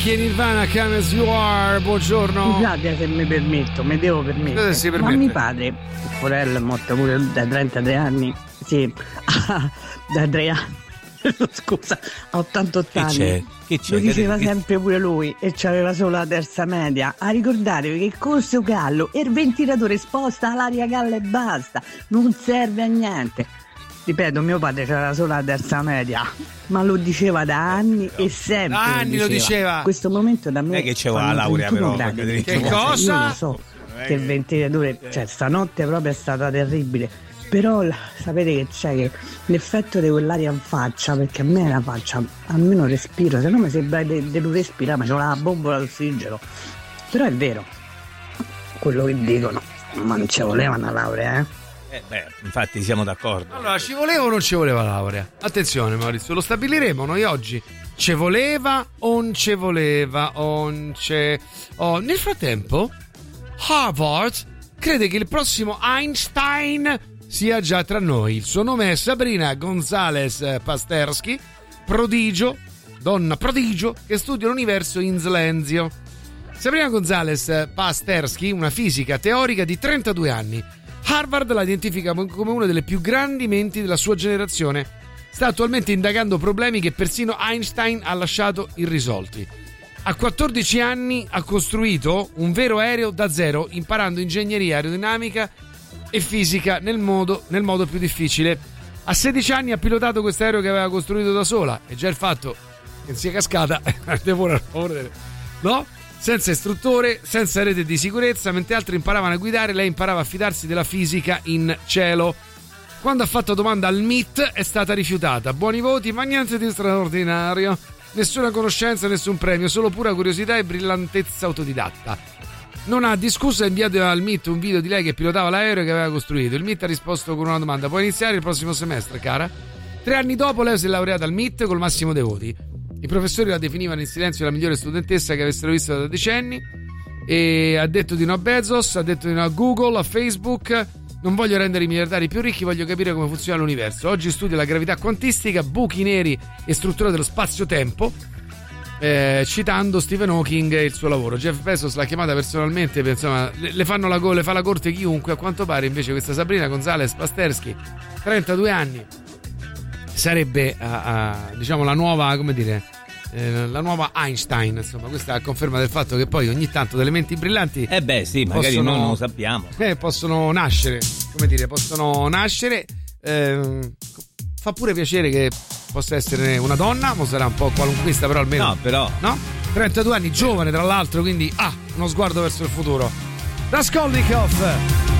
Nirvana, Come As You Are, buongiorno. Scusate se mi permetto, mi devo permettere. Ma mio padre, il fratello è morto pure da 33 anni. Sì, da 3 anni. Scusa, a 88 anni. Che c'è? Lo diceva sempre pure lui e c'aveva solo la terza media. A ricordatevi che il corso callo e il ventilatore sposta l'aria calda e basta, non serve a niente. Ripeto, mio padre c'era solo la terza media, ma lo diceva da anni e sempre. Da anni lo diceva. In questo momento da me è che c'è la laurea però. Che cosa? Io lo so che il ventilatore, cioè stanotte proprio è stata terribile. Però sapete che c'è, che l'effetto di quell'aria in faccia, perché a me la faccia almeno respiro, se no mi sembra di non respirare, ma c'ho la bombola d'ossigeno. Però è vero quello che dicono, ma non ci voleva una laurea, eh? Infatti siamo d'accordo. Allora, ci voleva o non ci voleva laurea? Attenzione Maurizio, lo stabiliremo noi oggi. Ci voleva o non ci voleva? Nel frattempo, Harvard crede che il prossimo Einstein sia già tra noi. Il suo nome è Sabrina Gonzalez Pasterski, donna prodigio che studia l'universo in silenzio. Sabrina Gonzalez Pasterski, una fisica teorica di 32 anni. Harvard la identifica come una delle più grandi menti della sua generazione. Sta attualmente indagando problemi che persino Einstein ha lasciato irrisolti. A 14 anni ha costruito un vero aereo da zero, imparando ingegneria aerodinamica e fisica nel modo più difficile. A 16 anni ha pilotato questo aereo che aveva costruito da sola, e già il fatto che sia cascata no? Senza istruttore, senza rete di sicurezza, mentre altri imparavano a guidare, lei imparava a fidarsi della fisica in cielo. Quando ha fatto domanda al MIT è stata rifiutata. Buoni voti, ma niente di straordinario. Nessuna conoscenza, nessun premio, solo pura curiosità e brillantezza autodidatta. Non ha discusso e ha inviato al MIT un video di lei che pilotava l'aereo che aveva costruito. Il MIT ha risposto con una domanda: puoi iniziare il prossimo semestre, cara? 3 anni dopo lei si è laureata al MIT col massimo dei voti. I professori la definivano in silenzio la migliore studentessa che avessero visto da decenni, e ha detto di no a Bezos, ha detto di no a Google, a Facebook. Non voglio rendere i miliardari più ricchi, voglio capire come funziona l'universo. Oggi studia la gravità quantistica, buchi neri e struttura dello spazio-tempo, citando Stephen Hawking e il suo lavoro. Jeff Bezos l'ha chiamata personalmente, insomma, le fa la corte chiunque. A quanto pare invece questa Sabrina Gonzalez Pasterski, 32 anni, sarebbe diciamo la nuova, come dire, la nuova Einstein. Insomma, questa è a conferma del fatto che poi ogni tanto delle menti brillanti sì, magari noi non lo sappiamo, possono nascere, fa pure piacere che possa essere una donna, ma sarà un po' qualunquista, però almeno no? 32 anni, giovane tra l'altro, quindi uno sguardo verso il futuro. Raskolnikov.